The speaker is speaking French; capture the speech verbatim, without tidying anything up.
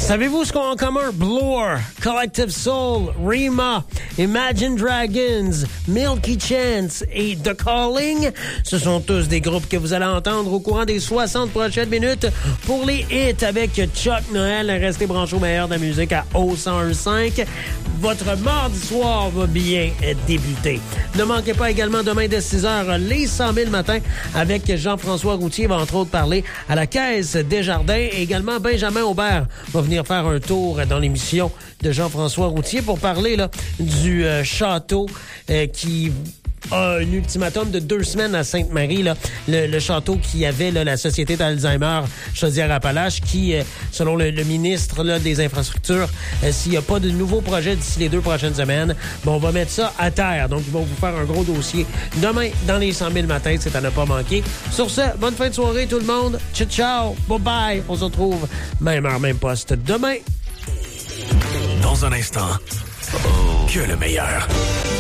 Savez-vous ce qu'ont en commun? Blur, Collective Soul, Rima, Imagine Dragons, Milky Chance et The Calling. Ce sont tous des groupes que vous allez entendre au courant des soixante prochaines minutes pour les hits avec Chuck Noël. Restez branchés au meilleur de la musique à O cent un virgule cinq. Votre mardi soir va bien débuter. Ne manquez pas également demain dès six heures les cent mille matins avec Jean-François Routier va entre autres parler à la Caisse Desjardins et également Benjamin Aubert va venir faire un tour dans l'émission de Jean-François Routier pour parler là, du euh, château euh, qui a un ultimatum de deux semaines à Sainte-Marie, là, le, le château qui avait là, la Société d'Alzheimer Chaudière-Appalaches qui, euh, selon le, le ministre là, des Infrastructures, euh, s'il n'y a pas de nouveaux projets d'ici les deux prochaines semaines, bon, on va mettre ça à terre. Donc, ils vont vous faire un gros dossier demain dans les cent mille matins, c'est à ne pas manquer. Sur ce, bonne fin de soirée tout le monde. Ciao, ciao, bye-bye. On se retrouve même heure, même poste demain. Dans un instant, que le meilleur.